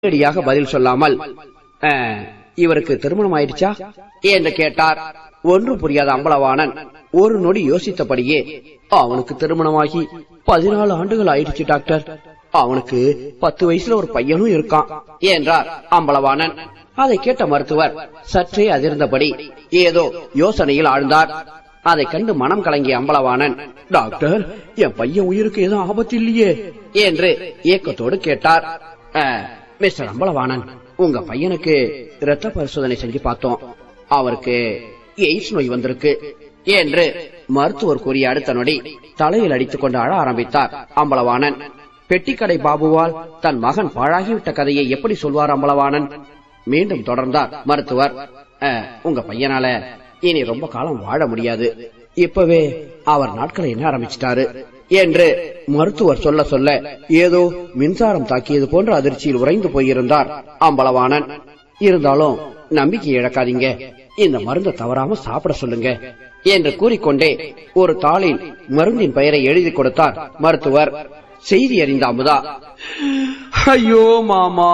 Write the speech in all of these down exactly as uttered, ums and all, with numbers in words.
நேரடியாக பதில் சொல்லாமல் இவருக்கு திருமணம் ஆயிடுச்சா என்று கேட்டார். ஒன்று புரியாத அம்பலவாணன் ஒரு நொடி யோசித்தபடியே, அவனுக்கு திருமணமாகி பதினாலு ஆண்டுகள் ஆயிடுச்சு டாக்டர். அவனுக்கு பத்து வயசுல ஒரு பையனும் இருக்கான் என்றார் அம்பலவாணன். அதை கேட்ட மருத்துவர் சற்றே அதிர்ந்தபடி ஏதோ யோசனையில் ஆழ்ந்தார். அதை கண்டு மனம் கலங்கிய அம்பலவாணன், டாக்டர், என் பையன் உயிருக்கு ஏதோ ஆபத்து இல்லையே என்று ஏக்கத்தோடு கேட்டார். மிஸ்டர் அம்பலவாணன், உங்க பையனுக்கு இரத்த பரிசோதனை செஞ்சு பார்த்தோம். அவருக்கு எய்ட்ஸ் நோய் வந்திருக்கு என்று மருத்துவர் கூறிய அடுத்த நொடி தலையில் அடித்துக் கொண்டு அழ ஆரம்பித்தார் அம்பலவாணன். பெட்டிக்கடை பாபுவால் தன் மகன் பாழாகிவிட்ட கதையை எப்படி சொல்வார் அம்பலவாணன்? மீண்டும் தொடர்ந்தார் மருத்துவர். உங்க பையனால இனி ரொம்ப காலம் வாழ முடியாது. இப்பவே அவர் நாட்களை என்ன ஆரம்பிச்சிட்டாரு என்று மருத்துவர் சொல்ல சொல்ல ஏதோ மின்சாரம் தாக்கியது போன்ற அதிர்ச்சியில் உறைந்து போயிருந்தார் அம்பலவாணன். இருந்தாலும் நம்பிக்கை இழக்காதீங்க, இந்த மருந்தை தவறாம சாப்பிட சொல்லுங்க என்று கூறிக்கொண்டே ஒரு தாளில் மருந்தின் பெயரை எழுதி கொடுத்தார் மருத்துவர். செய்தி அறிந்த அமுதா, ஐயோ மாமா,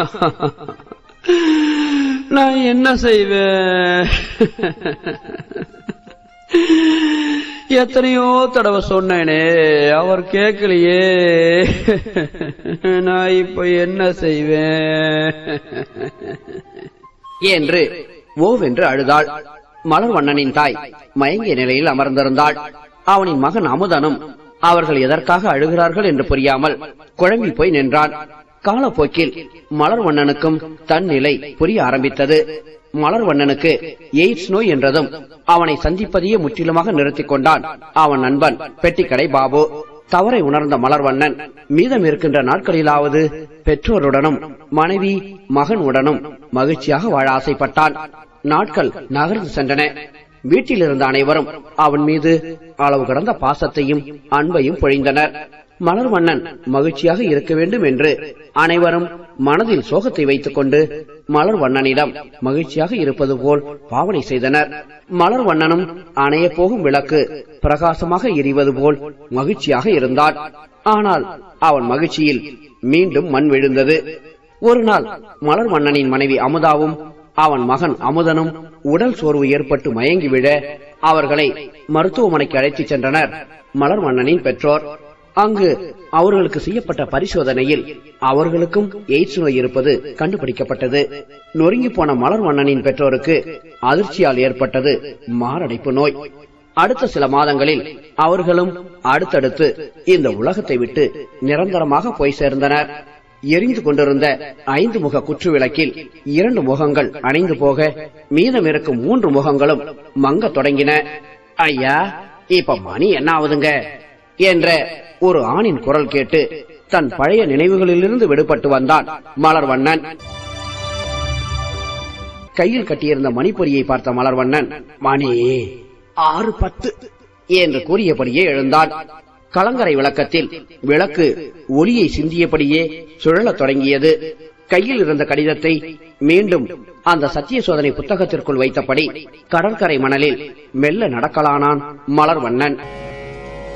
நான் என்ன செய்வேன்? எத்தனையோ தடவை சொன்னேனே, அவர் கேட்கலையே. நான் இப்ப என்ன செய்வேன் என்று ஓவென்று அழுதாள். மலர்வண்ணனின் தாய் மயங்கிய நிலையில் அமர்ந்திருந்தாள். அவனின் மகன் அமுதனும் அவர்கள் எதற்காக அழுகிறார்கள் என்று புரியாமல் குழம்பி போய் நின்றான். காலப்போக்கில் மலர்வண்ணனுக்கும் தன் நிலை புரிய ஆரம்பித்தது. மலர்வண்ணனுக்கு எய்ட்ஸ் நோய் என்றதும் அவனை சந்திப்பதையே முற்றிலுமாக நிறுத்திக் கொண்டான் அவன் நண்பன் பெட்டிக்கடை பாபு. தவறை உணர்ந்த மலர்வண்ணன் மீதம் இருக்கின்ற நாட்களிலாவது பெற்றோருடனும் மனைவி மகன் உடனும் மகிழ்ச்சியாக வாழ ஆசைப்பட்டான். நாட்கள் நகர்ந்து சென்றன. வீட்டில் இருந்த அனைவரும் அவன் மீது அளவு கடந்த பாசத்தையும் அன்பையும் பொழிந்தனர். மலர்வண்ணன் மகிழ்ச்சியாக இருக்க வேண்டும் என்று அனைவரும் மனதில் சோகத்தை வைத்துக் கொண்டு மலர்வண்ணனிடம் மகிழ்ச்சியாக இருப்பது போல் பாவனை செய்தனர். மலர்வண்ணனும் அணைய போகும் விளக்கு பிரகாசமாக எரிவது போல் மகிழ்ச்சியாக இருந்தான். ஆனால் அவன் மகிழ்ச்சியில் மீண்டும் மண் விழுந்தது. ஒரு நாள் மலர்வண்ணனின் மனைவி அமுதாவும் அவன் மகன் அமுதனும் உடல் சோர்வு ஏற்பட்டு மயங்கி விழ அவர்களை மருத்துவமனைக்கு அழைத்துச் சென்றனர் மலர்வண்ணனின் பெற்றோர். அங்கு அவர்களுக்கு செய்யப்பட்ட பரிசோதனையில் அவர்களுக்கும் எய்ட்ஸ் நோய் இருப்பது கண்டுபிடிக்கப்பட்டது. நொறுங்கி போன மலர்வண்ணனின் பெற்றோருக்கு அதிர்ச்சியால் ஏற்பட்டது மாரடைப்பு நோய். அடுத்த சில மாதங்களில் அவர்களும் அடுத்தடுத்து இந்த உலகத்தை விட்டு நிரந்தரமாக போய் சேர்ந்தனர். எரிந்து கொண்டிருந்த ஐந்து முக குற்று விளக்கில் இரண்டு முகங்கள் அணைந்து போக மீதம் இருக்கும் மூன்று முகங்களும் மங்க தொடங்கின. ஐயா, இப்ப மணி என்ன ஆகுதுங்க என்ற ஒரு ஆணின் குரல் கேட்டு தன் பழைய நினைவுகளிலிருந்து விடுபட்டு வந்தான் மலர்வண்ணன். கையில் கட்டியிருந்த மணிப்பொறியை பார்த்த மலர்வண்ணன், மணி ஆறு பத்து என்று கூறியபடியே எழுந்தான். கலங்கரை விளக்கத்தில் விளக்கு ஒளியை சிந்தியபடியே சுழலத் தொடங்கியது. கையில் இருந்த கடிதத்தை மீண்டும் அந்த சத்திய சோதனை புத்தகத்திற்குள் வைத்தபடி கடற்கரை மணலில் மெல்ல நடக்கலானான் மலர்வண்ணன்.